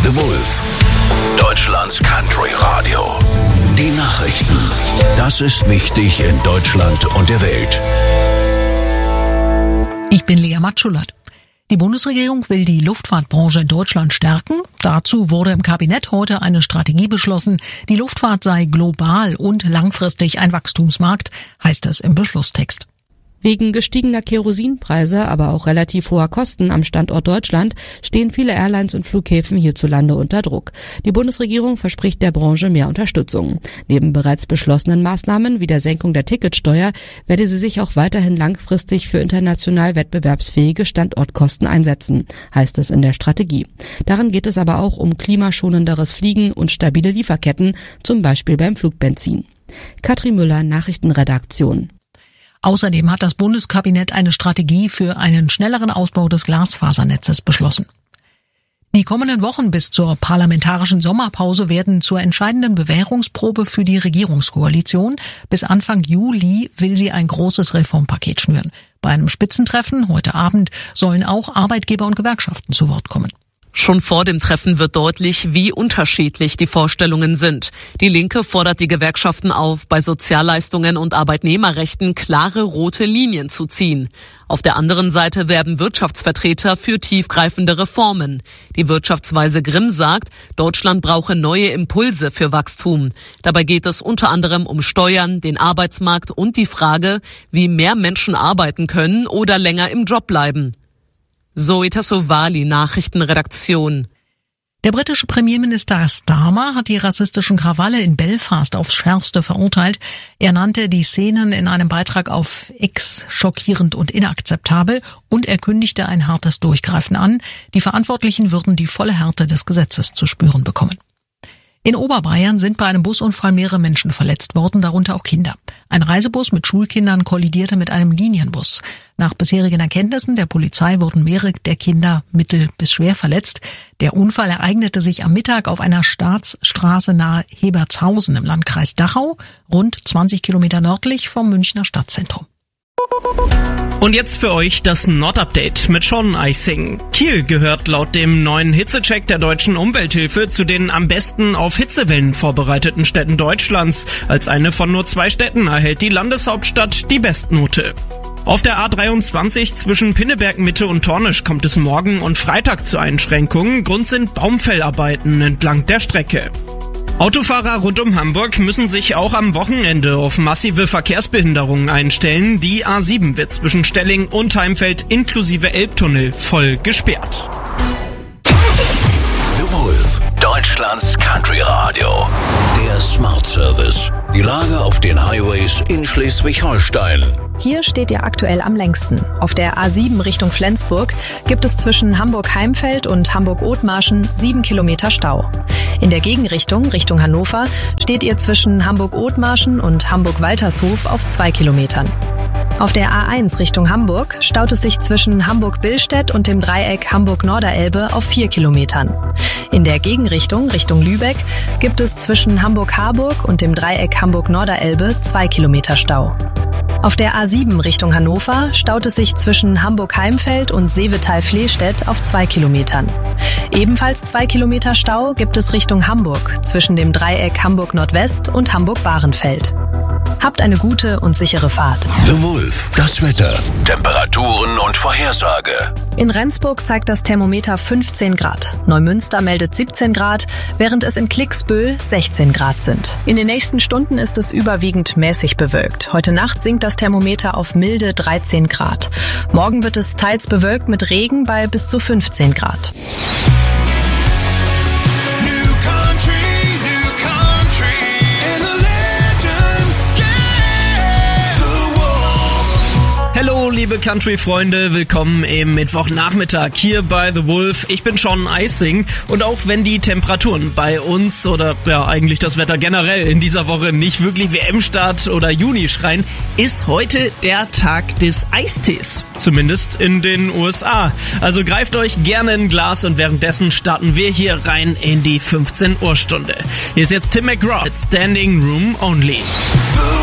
The Wolf, Deutschlands Country Radio. Die Nachrichten. Das ist wichtig in Deutschland und der Welt. Ich bin Lea Matschulat. Die Bundesregierung will die Luftfahrtbranche in Deutschland stärken. Dazu wurde im Kabinett heute eine Strategie beschlossen. Die Luftfahrt sei global und langfristig ein Wachstumsmarkt, heißt es im Beschlusstext. Wegen gestiegener Kerosinpreise, aber auch relativ hoher Kosten am Standort Deutschland stehen viele Airlines und Flughäfen hierzulande unter Druck. Die Bundesregierung verspricht der Branche mehr Unterstützung. Neben bereits beschlossenen Maßnahmen wie der Senkung der Ticketsteuer werde sie sich auch weiterhin langfristig für international wettbewerbsfähige Standortkosten einsetzen, heißt es in der Strategie. Darin geht es aber auch um klimaschonenderes Fliegen und stabile Lieferketten, zum Beispiel beim Flugbenzin. Katrin Müller, Nachrichtenredaktion. Außerdem hat das Bundeskabinett eine Strategie für einen schnelleren Ausbau des Glasfasernetzes beschlossen. Die kommenden Wochen bis zur parlamentarischen Sommerpause werden zur entscheidenden Bewährungsprobe für die Regierungskoalition. Bis Anfang Juli will sie ein großes Reformpaket schnüren. Bei einem Spitzentreffen heute Abend sollen auch Arbeitgeber und Gewerkschaften zu Wort kommen. Schon vor dem Treffen wird deutlich, wie unterschiedlich die Vorstellungen sind. Die Linke fordert die Gewerkschaften auf, bei Sozialleistungen und Arbeitnehmerrechten klare rote Linien zu ziehen. Auf der anderen Seite werben Wirtschaftsvertreter für tiefgreifende Reformen. Die Wirtschaftsweise Grimm sagt, Deutschland brauche neue Impulse für Wachstum. Dabei geht es unter anderem um Steuern, den Arbeitsmarkt und die Frage, wie mehr Menschen arbeiten können oder länger im Job bleiben. Zoe Tassovali, Nachrichtenredaktion. Der britische Premierminister Starmer hat die rassistischen Krawalle in Belfast aufs Schärfste verurteilt. Er nannte die Szenen in einem Beitrag auf X schockierend und inakzeptabel und er kündigte ein hartes Durchgreifen an. Die Verantwortlichen würden die volle Härte des Gesetzes zu spüren bekommen. In Oberbayern sind bei einem Busunfall mehrere Menschen verletzt worden, darunter auch Kinder. Ein Reisebus mit Schulkindern kollidierte mit einem Linienbus. Nach bisherigen Erkenntnissen der Polizei wurden mehrere der Kinder mittel- bis schwer verletzt. Der Unfall ereignete sich am Mittag auf einer Staatsstraße nahe Hebertshausen im Landkreis Dachau, rund 20 Kilometer nördlich vom Münchner Stadtzentrum. Und jetzt für euch das Nord-Update mit Sean Eising. Kiel gehört laut dem neuen Hitzecheck der Deutschen Umwelthilfe zu den am besten auf Hitzewellen vorbereiteten Städten Deutschlands. Als eine von nur 2 Städten erhält die Landeshauptstadt die Bestnote. Auf der A23 zwischen Pinneberg Mitte und Tornisch kommt es morgen und Freitag zu Einschränkungen. Grund sind Baumfellarbeiten entlang der Strecke. Autofahrer rund um Hamburg müssen sich auch am Wochenende auf massive Verkehrsbehinderungen einstellen. Die A7 wird zwischen Stelling und Heimfeld inklusive Elbtunnel voll gesperrt. The Wolf, Deutschlands Country Radio. Der Smart Service. Die Lage auf den Highways in Schleswig-Holstein. Hier steht ihr aktuell am längsten. Auf der A7 Richtung Flensburg gibt es zwischen Hamburg-Heimfeld und Hamburg-Othmarschen 7 Kilometer Stau. In der Gegenrichtung, Richtung Hannover, steht ihr zwischen Hamburg-Othmarschen und Hamburg-Waltershof auf 2 Kilometern. Auf der A1 Richtung Hamburg staut es sich zwischen Hamburg-Billstedt und dem Dreieck Hamburg-Norderelbe auf 4 Kilometern. In der Gegenrichtung, Richtung Lübeck, gibt es zwischen Hamburg-Harburg und dem Dreieck Hamburg-Norderelbe 2 Kilometer Stau. Auf der A7 Richtung Hannover staut es sich zwischen Hamburg-Heimfeld und Seevetal-Flehstedt auf 2 Kilometern. Ebenfalls 2 Kilometer Stau gibt es Richtung Hamburg zwischen dem Dreieck Hamburg-Nordwest und Hamburg-Bahrenfeld. Habt eine gute und sichere Fahrt. The Wolf, das Wetter, Temperaturen und Vorhersage. In Rendsburg zeigt das Thermometer 15 Grad. Neumünster meldet 17 Grad, während es in Klicksbühl 16 Grad sind. In den nächsten Stunden ist es überwiegend mäßig bewölkt. Heute Nacht sinkt das Thermometer auf milde 13 Grad. Morgen wird es teils bewölkt mit Regen bei bis zu 15 Grad. Hallo liebe Country-Freunde, willkommen im Mittwochnachmittag hier bei The Wolf. Ich bin Sean Eising und auch wenn die Temperaturen bei uns oder ja eigentlich das Wetter generell in dieser Woche nicht wirklich WM-Start oder Juni schreien, ist heute der Tag des Eistees, zumindest in den USA. Also greift euch gerne ein Glas und währenddessen starten wir hier rein in die 15 Uhr Stunde. Hier ist jetzt Tim McGraw mit Standing Room Only.